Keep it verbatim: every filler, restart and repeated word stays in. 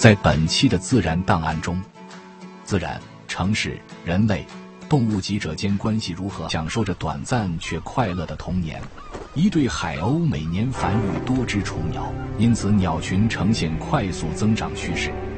在本期的自然档案中，自然、城市、人类、动物几者间关系如何，享受着短暂却快乐的童年。一对海鸥每年繁育多只雏鸟，因此鸟群呈现快速增长趋势。